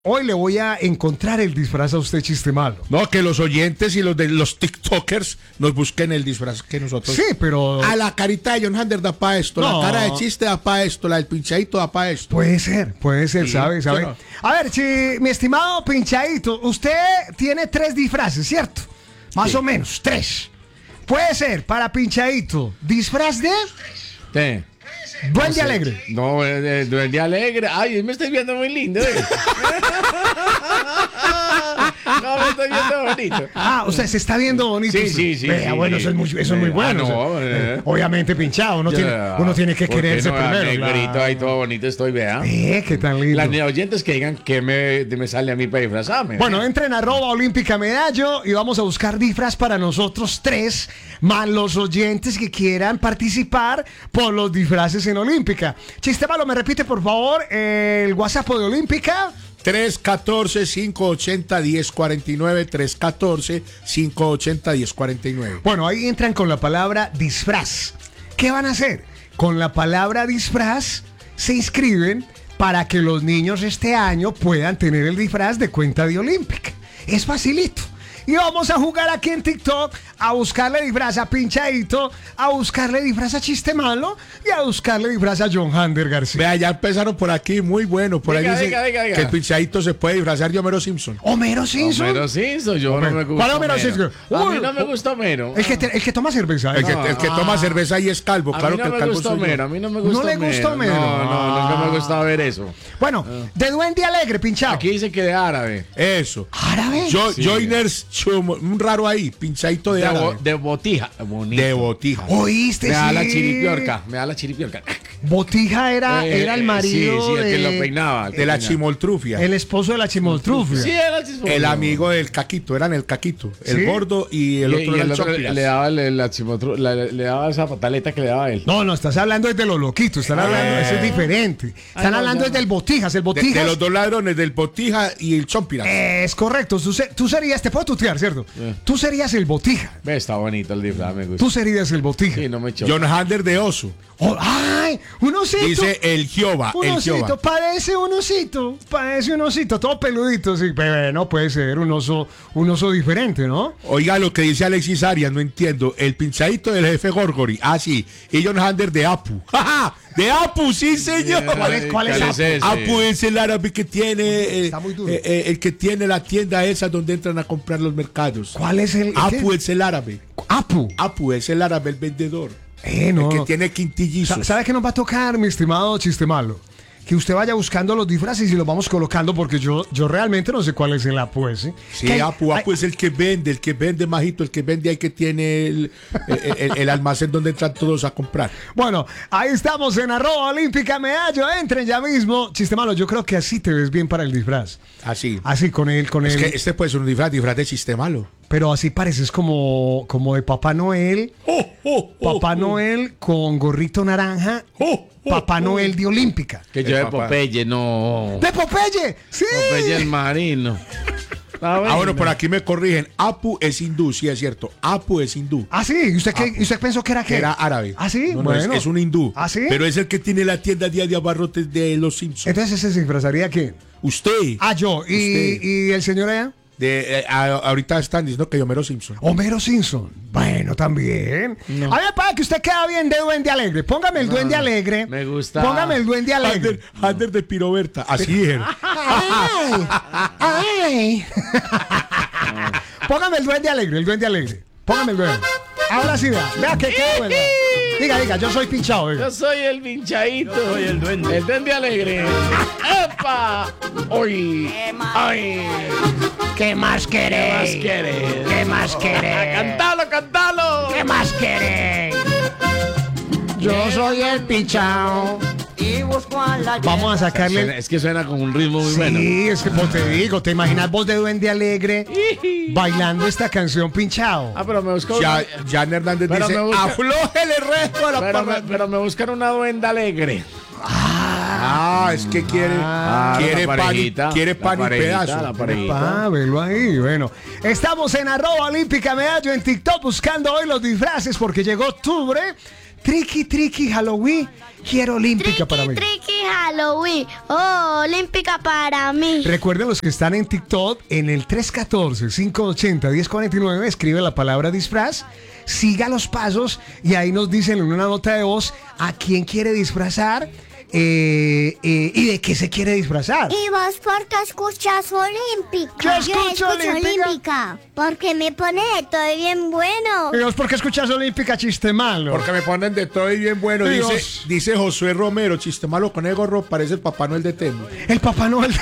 Hoy le voy a encontrar el disfraz a usted, chiste malo. No, que los oyentes y los de los TikTokers nos busquen el disfraz que nosotros. Sí, pero... A la carita de John Hander da pa' esto, No. la cara de chiste da pa' esto, la del pinchadito da pa' esto. Puede ser, Sí, ¿sabe? claro. A ver, mi estimado Pinchadito, usted tiene 3 disfraces, ¿cierto? Más Sí. o menos, 3. Puede ser para Pinchadito, disfraz de ¿Qué? Duende Alegre. No, Duende Alegre. Ay, me estoy viendo muy lindo. No, me estoy viendo bonito. Ah, o sea, se está viendo bonito. Sí. Vea, bueno, eso es muy bueno. no, o sea, obviamente pinchado, uno tiene que quererse primero. Negrito, claro. ahí todo bonito estoy, vea. Qué tan lindo. Las oyentes que digan que me sale a mí para disfrazarme. Bueno, entren a @Olímpica Medallo y vamos a buscar disfraz para nosotros 3, más los oyentes que quieran participar por los disfraces en Olímpica. Chiste malo, me repite por favor el WhatsApp de Olímpica. 314-580-1049, 314-580-1049. Bueno, ahí entran con la palabra disfraz. ¿Qué van a hacer? Con la palabra disfraz se inscriben para que los niños este año puedan tener el disfraz de cuenta de Olímpica. Es facilito. Y vamos a jugar aquí en TikTok a buscarle disfraz a Pinchadito, a buscarle disfraz a Chiste Malo y a buscarle disfraz a John Hander García. Vea, ya empezaron por aquí, muy bueno. Por Diga, ahí dice diga. que el pinchadito se puede disfrazar de Homero Simpson. Homero Simpson. Homero Simpson, yo no me gusta. ¿Cuál Homero Simpson? A mí Uy, no me gusta Homero. El que toma cerveza. El que toma cerveza y es calvo. A Claro mí que no el me calvo gusta soy yo. Homero, a mí no me gusta ¿No le gusta Homero? No, nunca me gusta ver eso. Bueno, de Duende Alegre, Pinchado. Aquí dice que de árabe. Eso. ¿Árabe? Yo, Sí. Joiners, un raro ahí, pinchadito de árabe. De botija. Bonito. De botija. ¿Oíste? Me da sí. la chiripiorca. Me da la chiripiorca. Botija era el marido Sí, el que lo de... peinaba. De la chimoltrufia. El esposo de la chimoltrufia. Sí, era chismoso. El amigo del caquito, eran el caquito. ¿Sí? El gordo y el otro era el otro chompiras. le daba le daba esa pataleta que le daba él. No, estás hablando desde los loquitos, están hablando, eso es diferente. Están no, hablando ya. desde el Botijas, el De Botijas. los dos ladrones, del botija y el chompiras. Es correcto, tú serías, te puedo tutear, ¿cierto? Tú serías el Botija, Ve, está bonito el disfraz, me gusta. tú serías el Botija. Sí, no me choca. John Hander de oso. Oh, ¡ay! Un osito. Dice el Jehová. Un El osito, Jehová. parece un osito, todo peludito, sí, pero no puede ser un oso diferente, ¿no? Oiga lo que dice Alexis Arias, no entiendo. El pinchadito del jefe Gorgori. Ah, sí. Y John Hander de Apu. ¡Ja, ja! De Apu, sí, señor. ¿Cuál es Apu? ese? Apu es el árabe que tiene. Está muy duro. El que tiene la tienda esa donde entran a comprar los mercados. ¿Cuál es el Apu qué? es el árabe. Apu. Apu es el árabe, el vendedor. No. El que tiene quintillizos. ¿Sabe qué nos va a tocar, mi estimado Chiste Malo? Que usted vaya buscando los disfraces y los vamos colocando porque yo realmente no sé cuál es el Apu ese. Sí, Que hay- Apu hay- es el que vende, majito, el que vende ahí que tiene el almacén donde entran todos a comprar. Bueno, ahí estamos en @Olímpica Medallo. Entren ya mismo. Chiste Malo, yo creo que así te ves bien para el disfraz. Así. Así con él. Es que este puede ser un disfraz de chiste malo. Pero así pareces como de Papá Noel. Papá Noel con gorrito naranja. Papá Noel de Olímpica. Que yo de papá. Popeye, no. ¡De Popeye! ¡Sí! Popeye el marino. Ah, bueno, por aquí me corrigen. Apu es hindú, sí es cierto. Apu es hindú. Ah, sí. ¿Y usted, y usted pensó que era qué? Que era árabe. Ah, sí. No, es un hindú. Ah, sí. Pero es el que tiene la tienda día de abarrotes de los Simpsons. Entonces ese se disfrazaría ¿quién? Usted. Ah, yo. Usted. ¿Y el señor allá? Ahorita están diciendo que Homero Simpson. Homero Simpson. Bueno, también. A ver, para que usted queda bien de Duende Alegre. Póngame el Duende Alegre. me gusta. Póngame el Duende Alegre. Hander de Piroberta. Así dijeron. ¡Ay! ¡Ay! Póngame el Duende Alegre, el Duende Alegre. Póngame el Duende. Ahora sí, vea que qué bueno. Diga, yo soy pinchado. Diga. Yo soy el pinchadito. Soy el duende. El duende alegre. ¡Epa! ¡Uy! ¡Ay! ¿Qué más ¿Qué más quieres? ¿Qué más querés? ¡Cántalo, cántalo! ¿Qué más querés? Yo soy el pinchado. Vamos a sacarle. Es que suena con un ritmo muy bueno. Sí, es que vos te digo, ¿te imaginas vos de Duende Alegre bailando esta canción pinchado? Ah, pero me buscó Ya, Jan Hernández Pero dice: me busca- aflójele el resto a la parranda". pero me buscan una duenda alegre. Ah, es que quiere la parejita, quiere la pan y parejita, pedazo. la parejita. Velo ahí, bueno. Estamos en @Olímpica Medallo en TikTok buscando hoy los disfraces porque llegó octubre. Tricky, tricky, Halloween. Quiero olímpica para mí. Tricky Halloween. Oh, olímpica para mí. Recuerden los que están en TikTok, en el 314-580-1049, escribe la palabra disfraz, siga los pasos y ahí nos dicen en una nota de voz a quién quiere disfrazar y de qué se quiere disfrazar. ¿Y vos por qué escuchas olímpica? Yo escucho olímpica. Porque me pone de todo bien bueno. ¿Y vos por qué escuchas olímpica, chiste malo? Porque me ponen de todo y bien bueno. Dios. Dice Josué Romero, chiste malo con el gorro, parece el Papá Noel de Temo. El Papá Noel.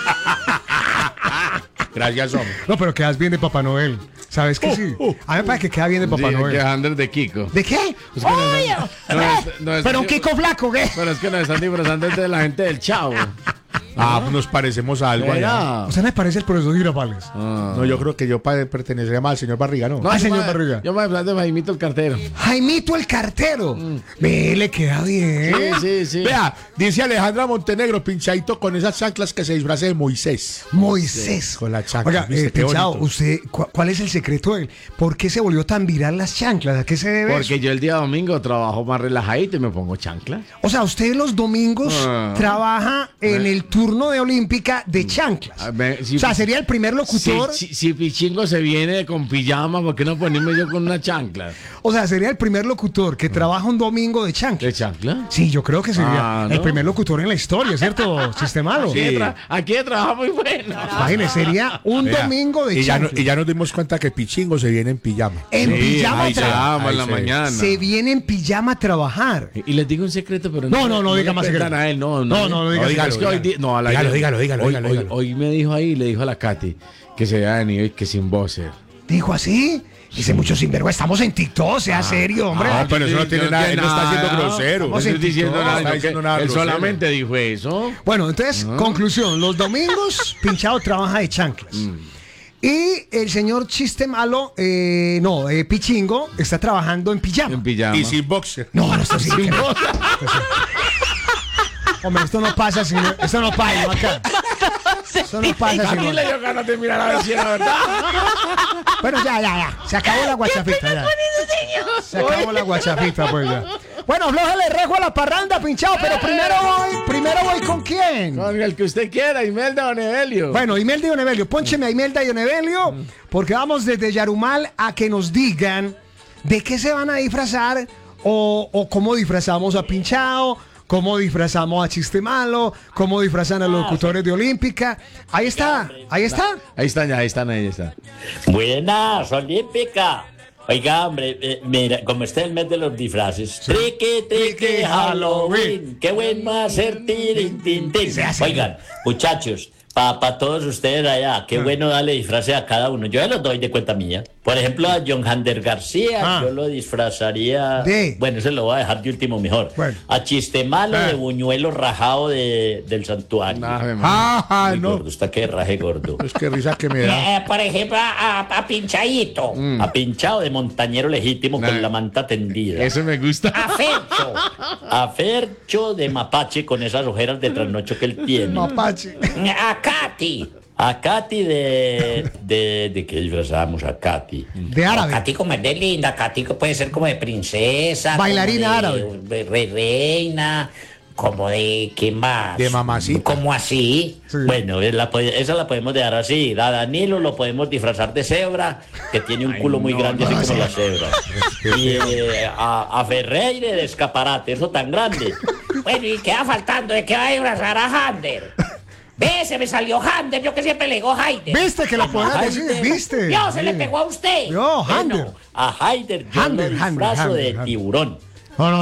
Gracias, hombre. No, pero quedas bien de Papá Noel. ¿Sabes que sí? A mí me parece que queda bien de Papá Sí, Noel. que Ander de Kiko. ¿De qué? Es que no es- Pero un Kiko flaco, ¿qué? Pero es que nos están disfrazando de la gente del Chavo. Nos parecemos a algo allá. Mira. O sea, me parece el profesor Girafales. No, yo creo que yo pertenecería más al señor Barriga, ¿no? No, Ay, yo señor me- Barriga. Yo me disfraz de Jaimito el cartero. Jaimito el cartero. Ve, le queda bien. Sí. Vea, dice Alejandra Montenegro, pinchadito con esas chanclas que se disfrace de Moisés. Moisés. Con la chancla. Oiga, ¿Viste qué Pinchao, bonito? usted, ¿cuál es el secreto de él? ¿Por qué se volvió tan viral las chanclas? ¿A qué se debe Porque eso? yo el día domingo trabajo más relajadito y me pongo chancla. O sea, usted los domingos trabaja en el turno de Olímpica de chanclas. Si- O sea, sería el primer locutor. Si Pichingo se viene con pijama, ¿por qué no ponerme yo con una chancla? O sea, sería el primer locutor que trabaja un domingo de chanclas. ¿De chancla? Sí, yo creo que sería Ah, el ¿no? primer locutor en la historia, ¿cierto? Sistemalo. Sí. Aquí de trabajo muy bueno. Imagínese, sería un Vea, domingo de y ya, chanclas. y ya nos dimos cuenta que Pichingo se viene en pijama. En pijama ahí trabaja. llama en la Ahí se- mañana. Se viene en pijama a trabajar. Y les digo un secreto, pero No diga le más cuentan secreto. a él, no No diga Es que hoy no, al aire. Dígalo, Hoy me dijo ahí, le dijo a la Katy que se había venido y que sin voz. Dijo así. Dice mucho sinvergüenza. Estamos en TikTok, sea serio, hombre. pero eso no tiene nada, él no está siendo grosero. No estoy diciendo No nada, está yo diciendo que nada él grosero. solamente dijo eso. Bueno, entonces, conclusión. Los domingos, Pinchado trabaja de chanclas. Y el señor Chiste Malo, Pichingo, está trabajando en pijama. En pijama. Y sin boxer. No, esto sí. Hombre, esto no pasa sino acá. Esto no pasa A sino mí le dio ganas de mirar a ver si era verdad. Bueno, ya. Se acabó la guachafita, ya. Se acabó la guachafita, pues ya. Bueno, aflójale rejo a la parranda, Pinchado, pero primero voy con quién. Con el que usted quiera, Imelda o Nevelio. Bueno, Imelda y Onevelio, póncheme a Imelda y Onevelio, porque vamos desde Yarumal a que nos digan de qué se van a disfrazar o cómo disfrazamos a Pinchado, cómo disfrazamos a Chiste Malo, cómo disfrazan a los locutores de Olímpica. Ahí está. Ahí están. Buenas, Olímpica. Oiga, hombre, mira, como está el mes de los disfraces. Triqui, Halloween. Qué bueno hacer tirin, tin, tin. Oigan, muchachos, para todos ustedes allá, qué bueno darle disfraces a cada uno. Yo ya los doy de cuenta mía. Por ejemplo, a John Hander García, yo lo disfrazaría. Bueno, ese lo voy a dejar de último mejor. Bueno. A Chiste Malo de buñuelo rajado del santuario. Muy No. gordo, está que raje gordo. Es que risa que me da. Por ejemplo, a Pinchadito. A Pinchado de montañero legítimo con la manta tendida. Eso me gusta. A Fercho de mapache con esas ojeras de trasnocho que él tiene. Mapache. A Katy de qué disfrazamos a Katy. De árabe. Katy como es de linda, Katy puede ser como de princesa. Bailarina como árabe. De reina. Como de, ¿qué más? De mamacita. Como así. Sí. Bueno, esa la podemos dejar así. A Danilo lo podemos disfrazar de cebra, que tiene un culo muy grande, así como la cebra. Y a Ferreire de escaparate, eso tan grande. Bueno, y queda faltando, ¿de qué va a disfrazar a Hander? Ve, se me salió Hander, yo que siempre le digo Haider. ¿Viste que lo podías decir? ¿Viste? Yo, se le pegó a usted. Yo, Bueno, Hander. a Haider yo Hander, lo disfrazo Hander, de Hander. tiburón. No.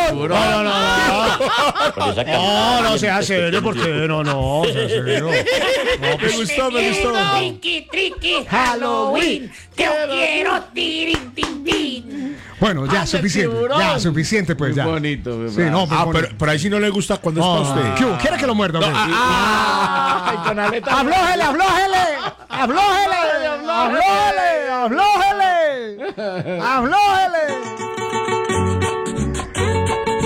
No, sea serio, ¿por qué? No, sea serio. Me gustó. Triqui, Halloween. Te quiero, tirin, tin, tin. Bueno, ya, suficiente, pues ya. Muy bonito, muy Sí, no, muy bonito. Pero ahí sí no le gusta cuando es para usted. ¿Qué hubo? ¿Quiere que lo muerda? hombre? Ay, con aleta. ¡Aflójele!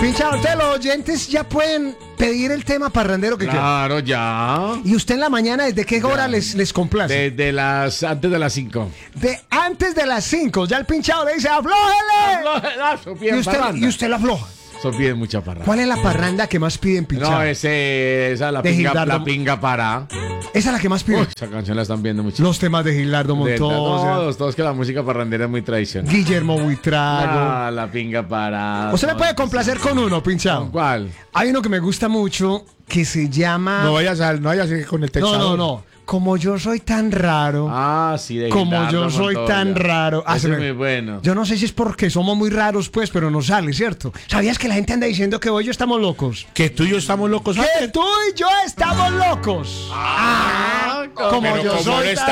Pinchado, ustedes los oyentes ya pueden pedir el tema parrandero que quieran. Claro, ya. ¿Y usted en la mañana desde qué hora les complace? Antes de las 5. De antes de las 5, ya el pinchado le dice ¡aflójele! Y usted la afloja. Eso pide mucha parranda. ¿Cuál es la parranda que más piden, pinchado? No, esa la De Gildardo. la pinga para. Esa es la que más piden. Esa canción la están viendo mucho. Los temas de Gildardo Montoya, Todos que la música parrandera es muy tradicional. Guillermo Buitrago. La pinga para. ¿Usted me puede complacer con uno, pinchado? ¿Cuál? Hay uno que me gusta mucho que se llama... No vayas a seguir con el texto. No. Como yo soy tan raro. Sí, de Como Gildardo yo soy Montoya. tan raro. Ese es muy bueno. Yo no sé si es porque somos muy raros, pues, pero no sale, ¿cierto? ¿Sabías que la gente anda diciendo que hoy estamos locos? Que tú y yo estamos locos. Que tú y yo estamos locos. Como Pero yo como soy no está